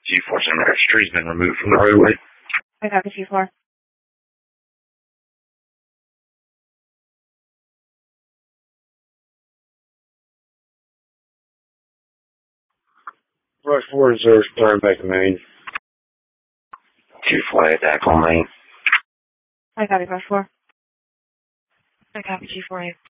G4 Seminary Street has been removed from the roadway. I copy G4. Rush 4 0, turn back to main. 2 flat, back on main. I copy Rush 4. I copy G4A.